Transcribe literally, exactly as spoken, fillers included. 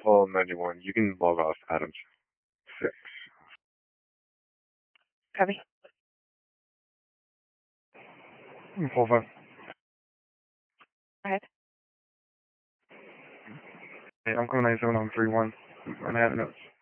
Paul ninety-one. You can log off Adams. Six. Copy. Paul five. Go ahead. Hey, I'm coming ninety-seven on three one. I'm adding notes.